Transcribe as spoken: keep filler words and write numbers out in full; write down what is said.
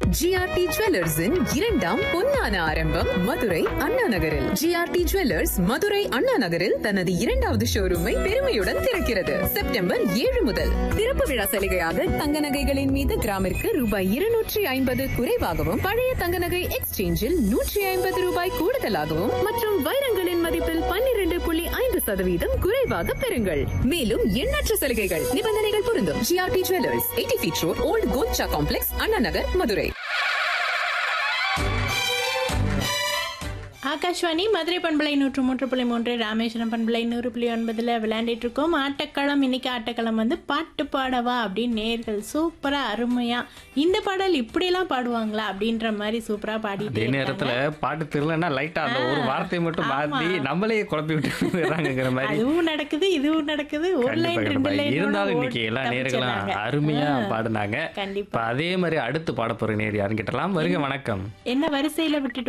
GRT ஜுவல்லர்ஸின் இரண்டாம் பொன்னான ஆரம்பம் மதுரை அண்ணா நகரில். ஜிஆர்டி ஜுவல்லர்ஸ் மதுரை அண்ணா நகரில் தனது இரண்டாவது ஷோரூமை பெருமையுடன் திறக்கிறது. செப்டம்பர் ஏழு முதல் திறப்பு விழா சலுகையாக தங்க நகைகளின் மீது கிராமிற்கு ரூபாய் இருநூற்றி ஐம்பது குறைவாகவும், பழைய தங்க நகை எக்ஸ்சேஞ்சில் நூற்றி ஐம்பது ரூபாய் கூடுதலாகவும் மற்றும் வைரங்களின் மதிப்பில் பன்னிரண்டு புள்ளி ஐந்து சதவீதம் குறைவாக பெறுங்கள். மேலும் எண்ணற்ற சலுகைகள், நிபந்தனைகள் பொருந்தும். GRT jewellers, eighty feet road, volt Golcha complex, Anna Nagar, Madurai. Akashvani Madurai பண்பலை நூற்று மூன்று புள்ளி மூன்று, ராமேஸ்வரம் பண்பலை நூறு புள்ளி ஒன்பதுல விளையாண்டுட்டு இருக்கோம். ஆட்டக்களம். இன்னைக்கு ஆட்டக்களம் வந்து பாட்டு பாடவா அப்படின்னு நேர்கள் சூப்பரா அருமையா இந்த பாடல் இப்படியெல்லாம் பாடுவாங்களா அப்படின்ற மாதிரி சூப்பரா பாடி அதே நேரத்துல பாட்டு தெரியலன்னா லைட்டா அந்த ஒரு வார்த்தையை மட்டும் மாத்தி நம்மளே குழப்பி விட்டுறாங்கிற மாதிரி அதுவும் நடக்குது, இதுவும் நடக்குது. ஒரு லைன் ரெண்டு லைன் இருந்தாலும் இன்னைக்கு எல்லா நேர்களும் அருமையா பாடுனாங்க. கண்டிப்பா. அதே மாதிரி அடுத்து பாட போற நேர் யாருன்னு கேட்டலாம். வருக, வணக்கம். என்ன வரிசையில விட்டுட்டு